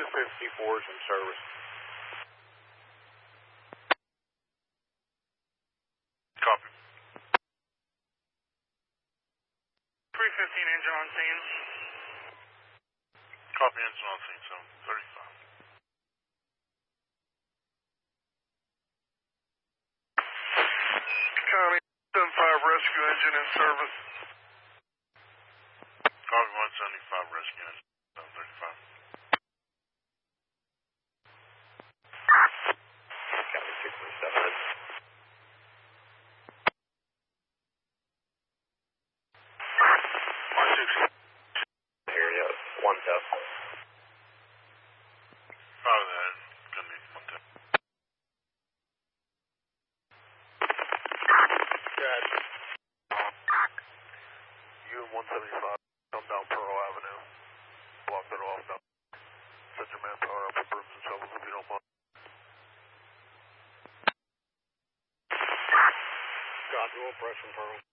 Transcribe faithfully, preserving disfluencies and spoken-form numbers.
fifty-four is in service. Copy. three fifteen engine on scene. Copy, engine on scene, seven thirty-five. County, seven five rescue engine in service. Copy, one seventy-five rescue engine, seven thirty-five. County six and seven. one six. Here, yeah, one test. Copy that, gonna need one test. Got you and one seventy-five, come down Pearl Avenue. Block it off now. Set your manpower up for brooms and shovels if you don't mind. God, dual pressure Pearl.